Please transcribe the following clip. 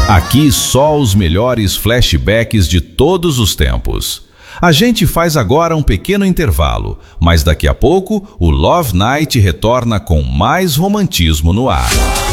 Aqui só os melhores flashbacks de todos os tempos. A gente faz agora um pequeno intervalo, mas daqui a pouco o Love Night retorna com mais romantismo no ar.